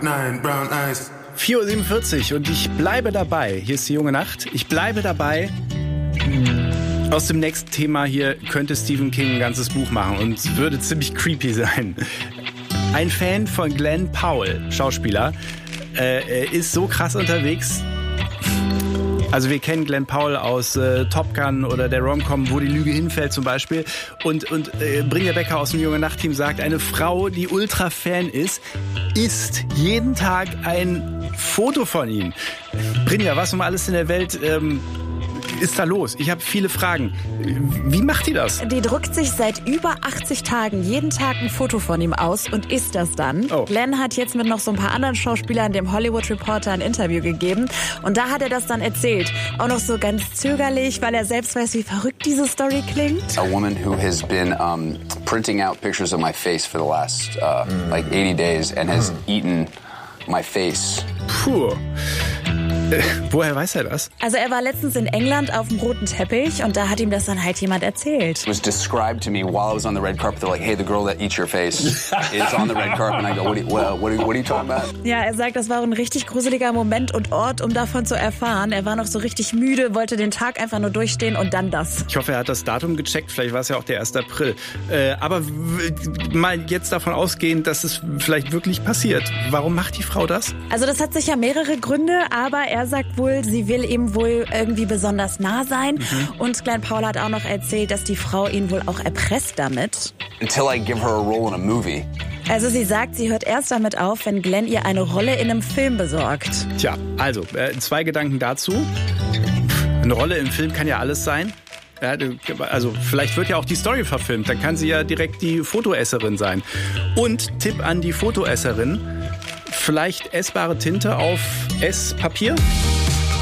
4:47 Uhr und ich bleibe dabei. Hier ist die junge Nacht. Ich bleibe dabei. Aus dem nächsten Thema hier könnte Stephen King ein ganzes Buch machen und es würde ziemlich creepy sein. Ein Fan von Glenn Powell, Schauspieler, ist so krass unterwegs. Also wir kennen Glenn Powell aus Top Gun oder der Rom-Com, wo die Lüge hinfällt zum Beispiel. Und Brinja Becker aus dem Junge Nacht-Team sagt, eine Frau, die Ultra-Fan ist, isst jeden Tag ein Foto von ihm. Brinja, was um alles in der Welt ist da los? Ich habe viele Fragen. Wie macht die das? Die druckt sich seit über 80 Tagen jeden Tag ein Foto von ihm aus und isst das dann. Oh. Glenn hat jetzt mit noch so ein paar anderen Schauspielern dem Hollywood Reporter ein Interview gegeben und da hat er das dann erzählt. Auch noch so ganz zögerlich, weil er selbst weiß, wie verrückt diese Story klingt. A woman who has been printing out pictures of my face for the last like 80 days and has eaten my face. Puh. Woher weiß er das? Also er war letztens in England auf dem roten Teppich und da hat ihm das dann halt jemand erzählt. It was described to me while I was on the red carpet. They're like, hey, the girl that eats your face is on the red carpet. And I go, what are you talking about? Ja, er sagt, das war ein richtig gruseliger Moment und Ort, um davon zu erfahren. Er war noch so richtig müde, wollte den Tag einfach nur durchstehen und dann das. Ich hoffe, er hat das Datum gecheckt. Vielleicht war es ja auch der 1. April. Aber mal jetzt davon ausgehend, dass es vielleicht wirklich passiert. Warum macht die Frau das? Also das hat sicher mehrere Gründe, aber er sagt wohl, sie will ihm wohl irgendwie besonders nah sein. Und Glenn Powell hat auch noch erzählt, dass die Frau ihn wohl auch erpresst damit. Until I give her a role in a movie. Also sie sagt, sie hört erst damit auf, wenn Glenn ihr eine Rolle in einem Film besorgt. Tja, also 2 Gedanken dazu. Eine Rolle im Film kann ja alles sein. Ja, also vielleicht wird ja auch die Story verfilmt, dann kann sie ja direkt die Fotoesserin sein. Und Tipp an die Fotoesserin, vielleicht essbare Tinte auf Esspapier.